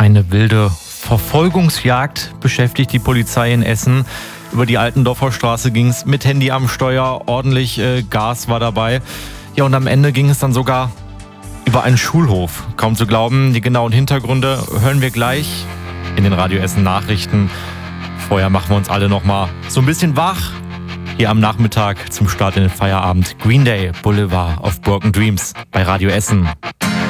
Eine wilde Verfolgungsjagd beschäftigt die Polizei in Essen. Über die Altendorfer Straße ging es mit Handy am Steuer, ordentlich Gas war dabei. Ja, und am Ende ging es dann sogar über einen Schulhof. Kaum zu glauben, die genauen Hintergründe hören wir gleich in den Radio Essen Nachrichten. Vorher machen wir uns alle noch mal so ein bisschen wach. Hier am Nachmittag zum Start in den Feierabend. Green Day, Boulevard of Broken Dreams bei Radio Essen.